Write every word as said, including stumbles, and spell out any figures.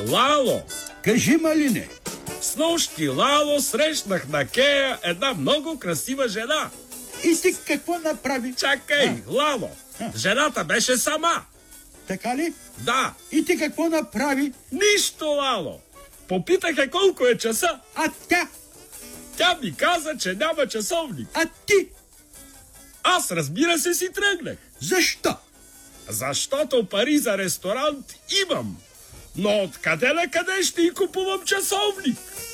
Лало! Кажи, Малине. Снощи, Лало, срещнах на Кея една много красива жена. И ти какво направи? Чакай, а? Лало! А? Жената беше сама. Така ли? Да. И ти какво направи? Нищо, Лало. Попитаха колко е часа. А тя? Тя ми каза, че няма часовник. А ти? Аз, разбира се, си тръгнах. Защо? Защото пари за ресторант имам. Но откъде на къде ще и купувам часовник?